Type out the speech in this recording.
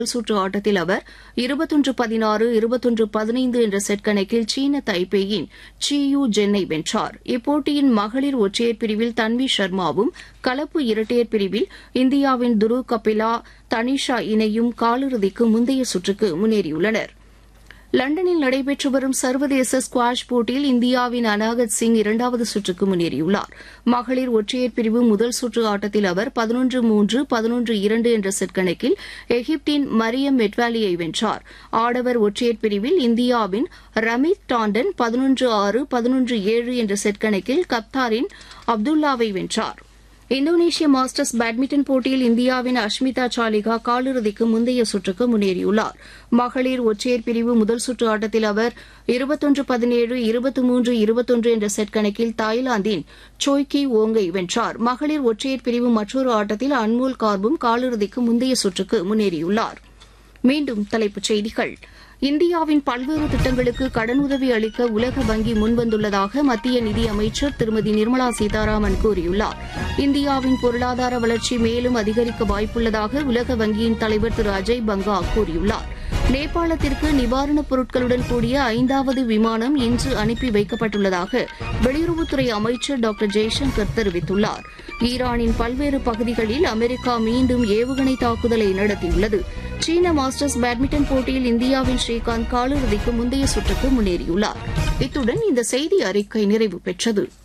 சுற்று ஆட்டத்தில் அவர் 21-16, 21-15 என்ற செட் கணக்கில் சீன தைப்பேயின் சியூ ஜென்னை வென்றார். இப்போட்டியின் மகளிர் ஒற்றையர் பிரிவில் தன்வி சர்மாவும், கலப்பு இரட்டையர் பிரிவில் இந்தியாவின் துருவ் கபிலா தனிஷா இணையும் காலிறுதிக்கு முந்தைய சுற்றுக்கு முன்னேறியுள்ளனர். லண்டனில் நடைபெற்று வரும் சர்வதேச ஸ்குவாஷ் போட்டியில் இந்தியாவின் அனாகத் சிங் இரண்டாவது சுற்றுக்கு முன்னேறியுள்ளார். மகளிர் ஒற்றையர் பிரிவு முதல் சுற்று ஆட்டத்தில் அவர் 11-3, 11-2 என்ற செட் கணக்கில் எகிப்தின் மரியம் மெட்வாலியை வென்றார். ஆடவர் ஒற்றையர் பிரிவில் இந்தியாவின் ரமீத் டாண்டன் 11-6, 11-7 என்ற செட் கணக்கில் கத்தாரின் அப்துல்லாவை வென்றார். இந்தோனேஷிய மாஸ்டர்ஸ் பேட்மிண்டன் போட்டியில் இந்தியாவின் அஷ்மிதா சாலிகா காலிறுதிக்கு முந்தைய சுற்றுக்கு முன்னேறியுள்ளார். மகளிர் ஒற்றையர் பிரிவு முதல் சுற்று ஆட்டத்தில் அவர் 21-17, 23-21 என்ற செட் கணக்கில் தாய்லாந்தின் சோய்கி ஓங்கை வென்றார். மகளிர் ஒற்றையர் பிரிவு மற்றொரு ஆட்டத்தில் அன்மோல் கார்பும் காலிறுதிக்கு முந்தைய சுற்றுக்கு முன்னேறியுள்ளார். மீண்டும் தலைப்புச் செய்திகள். இந்தியாவின் பல்வேறு திட்டங்களுக்கு கடனுதவி அளிக்க உலக வங்கி முன்வந்துள்ளதாக மத்திய நிதியமைச்சர் திருமதி நிர்மலா சீதாராமன் கூறியுள்ளார். இந்தியாவின் பொருளாதார வளர்ச்சி மேலும் அதிகரிக்க வாய்ப்புள்ளதாக உலக வங்கியின் தலைவர் திரு அஜய் பங்கா கூறியுள்ளார். நேபாளத்திற்கு நிவாரணப் பொருட்களுடன் கூடிய 5வது விமானம் இன்று அனுப்பி வைக்கப்பட்டுள்ளதாக வெளியுறவுத்துறை அமைச்சர் டாக்டர் ஜெய்சங்கர் தெரிவித்துள்ளார். ஈரானின் பல்வேறு பகுதிகளில் அமெரிக்கா மீண்டும் ஏவுகணை தாக்குதலை நடத்தியுள்ளது. சீன மாஸ்டர்ஸ் பேட்மிண்டன் போட்டியில் இந்தியாவின் ஸ்ரீகாந்த் காலிறுதிக்கு முந்தைய சுற்றுக்கு முன்னேறியுள்ளார். இத்துடன் இந்த செய்தி அறிக்கை நிறைவு பெற்றது.